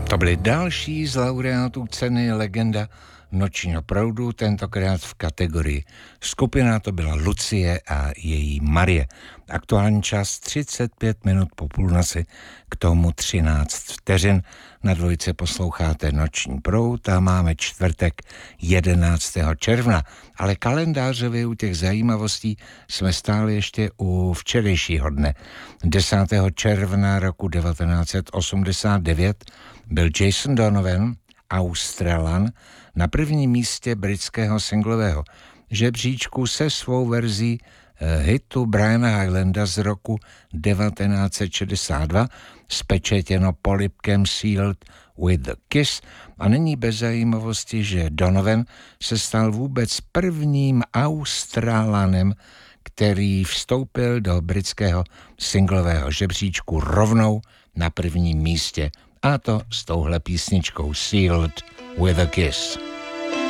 To byly další z laureátů ceny Legenda nočního proudu, tentokrát v kategorii skupina, to byla Lucie a její Marie. Aktuální čas 35 minut po půlnoci, k tomu 13 vteřin. Na dvojce posloucháte Noční proud a máme čtvrtek 11. června, ale kalendářově u těch zajímavostí jsme stáli ještě u včerejšího dne. 10. června roku 1989 byl Jason Donovan, Australan, na prvním místě britského singlového žebříčku se svou verzí hitu Briana Highlanda z roku 1962 spečetěno polibkem Sealed with a Kiss, a není bez zajímavosti, že Donovan se stal vůbec prvním Australanem, který vstoupil do britského singlového žebříčku rovnou na prvním místě, a to s touhle písničkou Sealed with a Kiss.